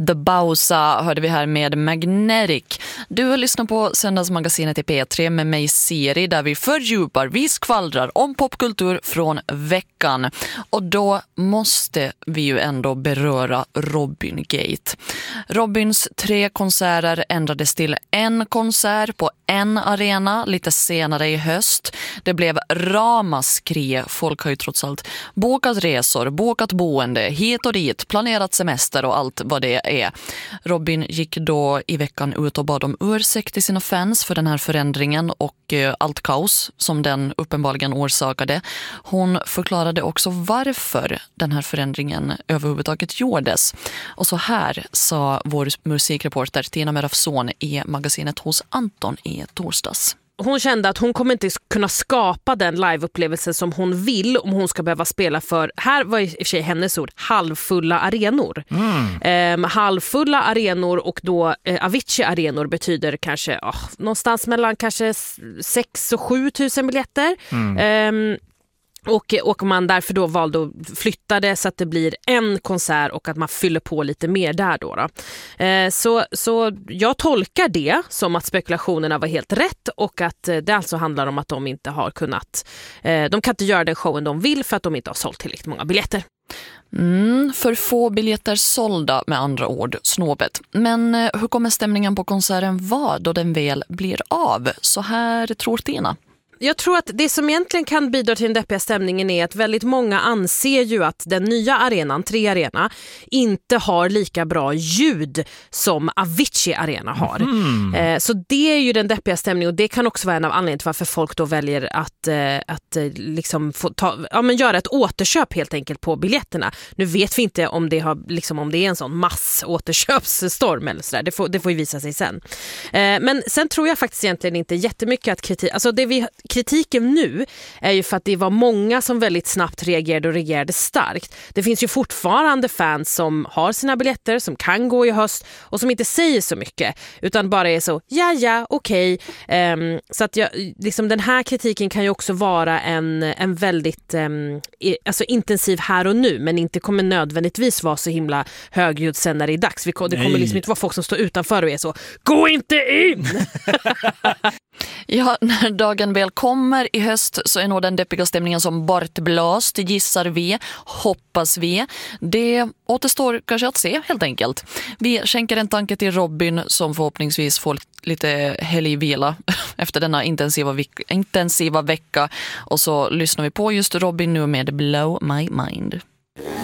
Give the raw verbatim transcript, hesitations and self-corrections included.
The Bausa hörde vi här med Magnetic. Du har lyssnat på Söndagsmagasinet i P tre med mig Siri, där vi fördjupar, vi skvallrar om popkultur från veckan. Och då måste vi ju ändå beröra Robin Gate. Robins tre konserter ändrades till en konsert på en arena lite senare i höst. Det blev ramaskri. Folk har ju trots allt bokat resor, bokat boende, hit och dit, planerat semester och allt vad det är. Robin gick då i veckan ut och bad om ursäkt till sina fans för den här förändringen och eh, allt kaos som den uppenbarligen orsakade. Hon förklarade också varför den här förändringen överhuvudtaget gjordes. Och så här sa vår musikreporter Tina Merafson i magasinet hos Anton i torsdags. Hon kände att hon kommer inte kunna skapa den liveupplevelse som hon vill om hon ska behöva spela för, här var i och för sig hennes ord, halvfulla arenor. Mm. Ehm, halvfulla arenor och då eh, Avicii-arenor betyder kanske oh, någonstans mellan kanske sex och sju tusen biljetter. Mm. Ehm, Och, och man därför då valde att flytta det så att det blir en konsert och att man fyller på lite mer där då. då. Eh, så, så jag tolkar det som att spekulationerna var helt rätt och att det alltså handlar om att de inte har kunnat, eh, de kan inte göra den showen de vill för att de inte har sålt tillräckligt många biljetter. Mm, för få biljetter sålda med andra ord, snåbet. Men eh, hur kommer stämningen på konserten vara då den väl blir av? Så här tror Tina. Jag tror att det som egentligen kan bidra till den deppiga stämningen är att väldigt många anser ju att den nya arenan, tre arena, inte har lika bra ljud som Avicii Arena har. Mm. Eh, så det är ju den deppiga stämningen och det kan också vara en av anledningarna till varför folk då väljer att, eh, att eh, liksom få ta, ja, men göra ett återköp helt enkelt på biljetterna. Nu vet vi inte om det, har, liksom, om det är en sån massåterköpsstorm eller sådär. Det får, det får ju visa sig sen. Eh, men sen tror jag faktiskt egentligen inte jättemycket att kritik, alltså det vi kritiken nu är ju för att det var många som väldigt snabbt reagerade och reagerade starkt. Det finns ju fortfarande fans som har sina biljetter, som kan gå i höst och som inte säger så mycket utan bara är så, ja ja, okej. Okay. Um, så att jag, liksom den här kritiken kan ju också vara en, en väldigt um, i, alltså intensiv här och nu, men inte kommer nödvändigtvis vara så himla högljudd sen när det är dags. Vi, det kommer Nej. liksom inte vara folk som står utanför och är så, gå inte in! Ja, när dagen väl kommer i höst så är nog den deppiga stämningen som bortblåst, gissar vi, hoppas vi. Det återstår kanske att se helt enkelt. Vi skänker en tanke till Robin som förhoppningsvis får lite helgvila efter denna intensiva, veck- intensiva vecka. Och så lyssnar vi på just Robin nu med Blow My Mind.